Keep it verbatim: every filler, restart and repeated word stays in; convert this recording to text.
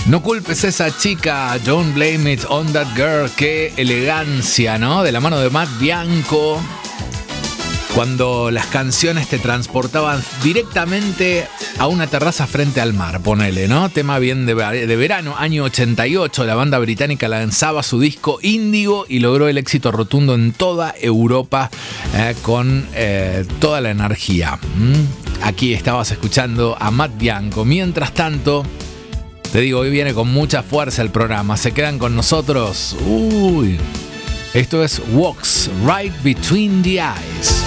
No culpes a esa chica, don't blame it on that girl. Qué elegancia, ¿no? De la mano de Matt Bianco. Cuando las canciones te transportaban directamente a una terraza frente al mar, ponele, ¿no? Tema bien de, de verano, año ochenta y ocho, la banda británica lanzaba su disco Índigo y logró el éxito rotundo en toda Europa eh, con eh, toda la energía. ¿Mm? Aquí estabas escuchando a Matt Bianco. Mientras tanto, te digo, hoy viene con mucha fuerza el programa. ¿Se quedan con nosotros? Uy, esto es Walks Right Between the Eyes.